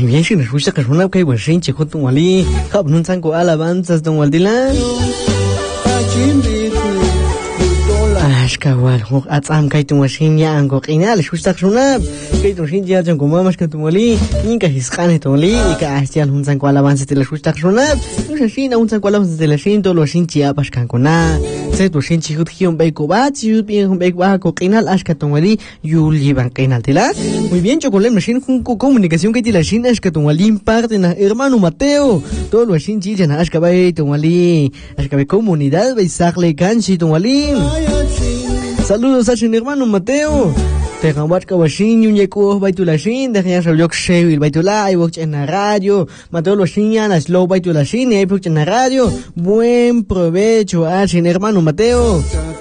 Muy bien, si nos gusta que es una que igual sin chico tu wali, hab nun san ko alabanzas don waldila. Ashkawal, hok atsam kai tu mashin ya ango qinal shusta khuna kai tu shin ya jan ko mamas ka tu wali inka hisqane tu wali ika asian hun san ko alabanzas de la shusta khuna nu shin un san ko alabanzas de la shin to lo shin chia pas kan kona se tu shin chi hut hion bai ko ba chi bien hun bai ba ko qinal ashka tu wali yuli ban qinal tila. Muy bien, chocolate machine hun ko comunicación que tila shin ashka tu wali parte na hermano Mateo todo lo shin chi jana ashka bai tu wali ashka bai comunidad bai sagle kan chi tu wali. Saludos a mi hermano Mateo. Te gambat ka washin yunyeko baitula shin de ya salió shevil baitula I watch en la radio. Mateo lo shinya na slow baitula shin y watch en la radio. Buen provecho a mi hermano Mateo.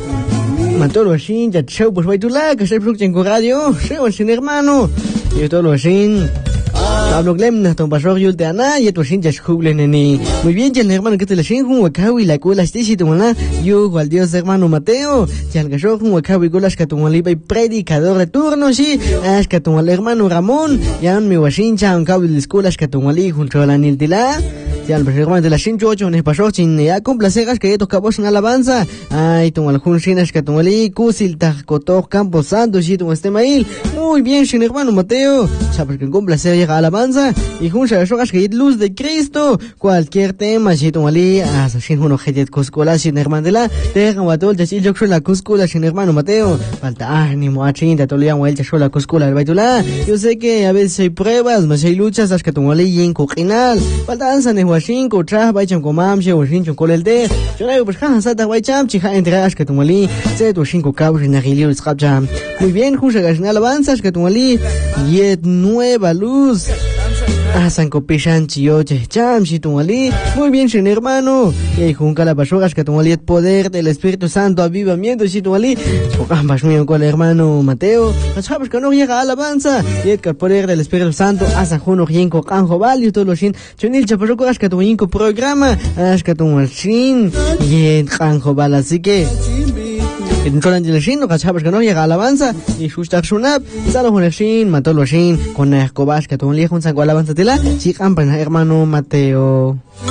Mateo lo shin ya show pues baitula que se watch en radio. Show sin hermano. Y todo lo shin Pablo Glemna, Tom Pastor Yulteana, y tu shinja Shubleneni. Muy bien, ya el hermano que te le shin, Wakawi, la cuela Stishi, Tumana, yo, al Dios hermano Mateo, ya el gasho, Wakawi, Golas, Catumaliba y predicador de turno, sí, Ashkatumal hermano Ramón, ya mi Washincha, un cabo de escuelas, Catumali, junto a la Niltila. Ya el hermano de la Shincho 8 en Pastor, sin ya complacegas que estos cabos en alabanza. Ay, Tumal Junshinas, Catumali, Kusil, Tacotor, Campo Santo, sí, tu Estemail. Muy bien, sin hermano Mateo, sabes que complacer llega a alabanza y junto a shogas que luz de Cristo cualquier tema si tu ali hasta sin uno que cuscola sin hermano de la deja watol ya si yo la cuscola sin hermano Mateo falta ánimo a chinta tolía vuelta yo la cuscola del baitula. Yo sé que a veces hay pruebas mas hay luchas hasta que tu ali en coquinal falta ansa ne huashinko tra baichan comam she huashincho con el de yo le pues ja sata baicham chiha entre hasta que tu ali se tu shinko cabos en agilio escapcha. Muy bien junto a alabanzas que tu ali yet nueva luz Sanko Pishan Chioche Cham Shitumali. Muy bien, sin hermano. Y junca la bashogas que tomali el poder del Espíritu Santo, avivamiento Shitumali. Ambas mío con el hermano Mateo. Las sabes que no llega a alabanza. Y el poder del Espíritu Santo hasta Juno Yenko Kanjo Valio todos los shin. Chunil Chaparoco que tu programa. Que tu shin. Y el Kanjo Val. Así que en Cholan de Shin, que sabes que no llega a alabanza, y Shustak Shunab, Salo Huneshin, Mató los Shin, con Escobas, que tu un lijo un sango alabanza tela, si campan hermano Mateo.